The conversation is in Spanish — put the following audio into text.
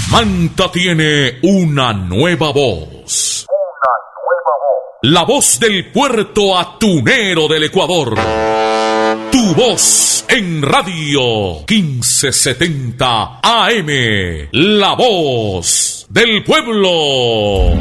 Manta tiene una nueva voz. La voz del puerto atunero del Ecuador. Tu voz en radio 1570 AM. La voz del pueblo.